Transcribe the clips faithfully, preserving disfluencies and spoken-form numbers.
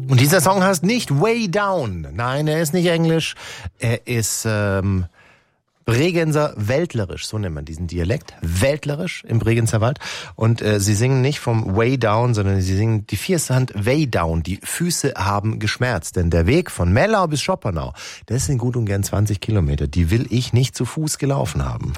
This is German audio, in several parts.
Und dieser Song heißt nicht Way Down. Nein, er ist nicht englisch. Er ist ähm, Bregenzer Weltlerisch, so nennt man diesen Dialekt. Weltlerisch im Bregenzer Wald. Und äh, sie singen nicht vom Way Down, sondern sie singen die vierte Hand Way Down. Die Füße haben geschmerzt. Denn der Weg von Mellau bis Schoppernau, das sind gut und gern zwanzig Kilometer. Die will ich nicht zu Fuß gelaufen haben.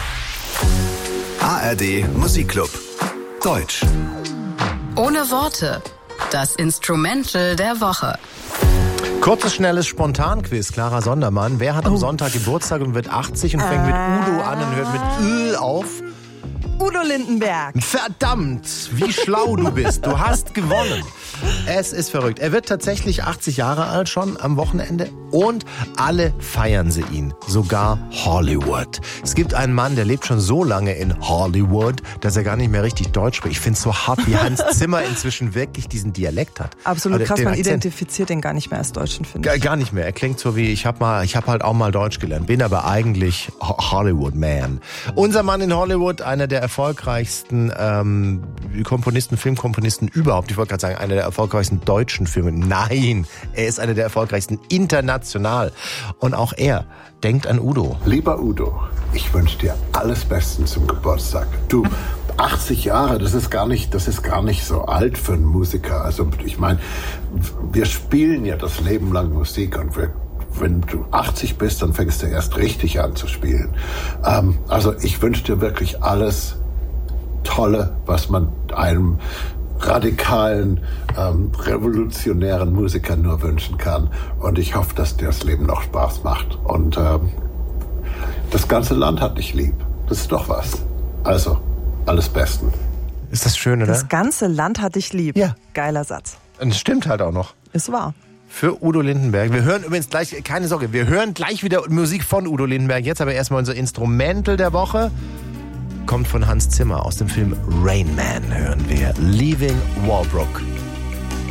A R D Musikclub. Deutsch. Ohne Worte. Das Instrumental der Woche. Kurzes, schnelles Spontanquiz. Clara Sondermann. Wer hat am Sonntag Geburtstag und wird achtzig und fängt mit Udo an und hört mit Öl auf? Udo Lindenberg. Verdammt, wie schlau du bist. Du hast gewonnen. Es ist verrückt. Er wird tatsächlich achtzig Jahre alt schon am Wochenende und alle feiern sie ihn. Sogar Hollywood. Es gibt einen Mann, der lebt schon so lange in Hollywood, dass er gar nicht mehr richtig Deutsch spricht. Ich finde es so hart, wie Hans Zimmer inzwischen wirklich diesen Dialekt hat. Absolut krass, den man Akzent. identifiziert den gar nicht mehr als Deutschen, finde Gar, ich. gar nicht mehr. Er klingt so wie, ich habe mal, ich habe halt auch mal Deutsch gelernt, bin aber eigentlich Hollywood-Man. Unser Mann in Hollywood, einer der erfolgreichsten ähm, Komponisten, Filmkomponisten überhaupt. Ich wollte gerade sagen, einer der erfolgreichsten deutschen Filme. Nein, er ist einer der erfolgreichsten international. Und auch er denkt an Udo. Lieber Udo, ich wünsche dir alles Beste zum Geburtstag. Du, achtzig Jahre, das ist gar nicht, das ist gar nicht so alt für einen Musiker. Also ich meine, wir spielen ja das Leben lang Musik und wir, wenn du achtzig bist, dann fängst du erst richtig an zu spielen. Ähm, also ich wünsche dir wirklich alles Tolle, was man einem radikalen, ähm, revolutionären Musiker nur wünschen kann. Und ich hoffe, dass dir das Leben noch Spaß macht. Und ähm, das ganze Land hat dich lieb. Das ist doch was. Also, alles Besten. Ist das schön, oder? Das ganze Land hat dich lieb. Ja. Geiler Satz. Und es stimmt halt auch noch. Ist wahr. Für Udo Lindenberg. Wir hören übrigens gleich, keine Sorge, wir hören gleich wieder Musik von Udo Lindenberg. Jetzt aber erstmal unser Instrumental der Woche. Kommt von Hans Zimmer aus dem Film Rain Man, hören wir Leaving Walbrook.